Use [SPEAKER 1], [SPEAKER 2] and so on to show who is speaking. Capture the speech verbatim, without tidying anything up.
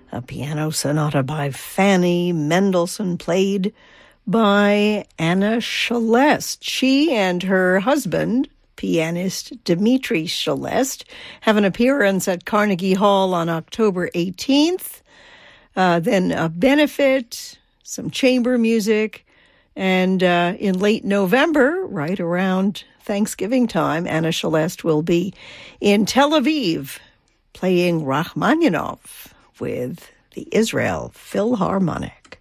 [SPEAKER 1] a piano sonata by Fanny Mendelssohn, played by Anna Shelest. She and her husband, pianist Dmitri Shelest, have an appearance at Carnegie Hall on October eighteenth. Uh, then a benefit, some chamber music, and uh, in late November, right around Thanksgiving time, Anna Shelest will be in Tel Aviv playing Rachmaninoff with the Israel Philharmonic.